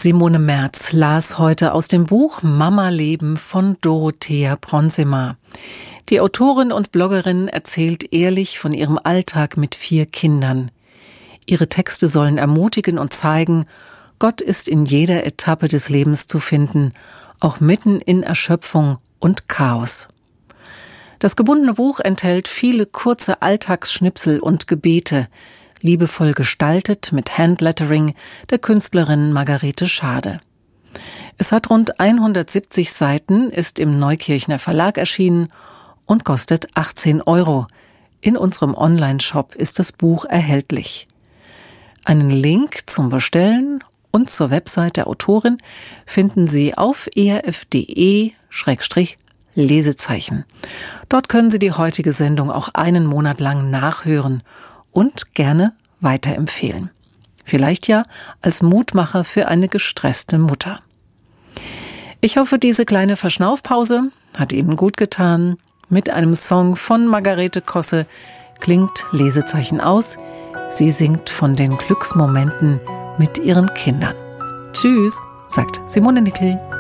Simone Merz las heute aus dem Buch Mama-Leben von Dorothea Bronsema. Die Autorin und Bloggerin erzählt ehrlich von ihrem Alltag mit 4 Kindern. Ihre Texte sollen ermutigen und zeigen, Gott ist in jeder Etappe des Lebens zu finden, auch mitten in Erschöpfung und Chaos. Das gebundene Buch enthält viele kurze Alltagsschnipsel und Gebete, liebevoll gestaltet mit Handlettering der Künstlerin Margarete Schade. Es hat rund 170 Seiten, ist im Neukirchner Verlag erschienen und kostet 18 €. In unserem Online-Shop ist das Buch erhältlich. Einen Link zum Bestellen und zur Website der Autorin finden Sie auf erf.de/Lesezeichen. Dort können Sie die heutige Sendung auch einen Monat lang nachhören und gerne weiterempfehlen. Vielleicht ja als Mutmacher für eine gestresste Mutter. Ich hoffe, diese kleine Verschnaufpause hat Ihnen gut getan. Mit einem Song von Margarete Kosse klingt Lesezeichen aus. Sie singt von den Glücksmomenten mit ihren Kindern. Tschüss, sagt Simone Nickel.